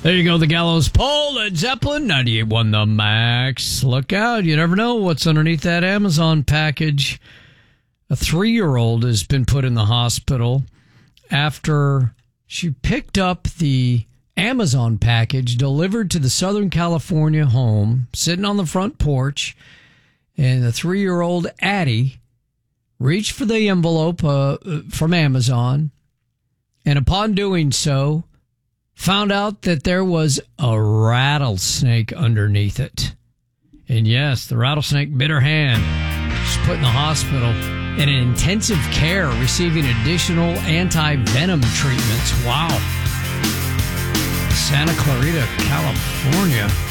There you go, the Gallows Pole, Led Zeppelin, 98.1 The Max. Look out, you never know what's underneath that Amazon package. A 3-year-old has been put in the hospital after she picked up the Amazon package delivered to the Southern California home, sitting on the front porch, and the 3-year-old Addie reached for the envelope from Amazon, and upon doing so, found out that there was a rattlesnake underneath it. And yes, the rattlesnake bit her hand. She's put in the hospital in intensive care, receiving additional anti-venom treatments. Wow. Santa Clarita, California.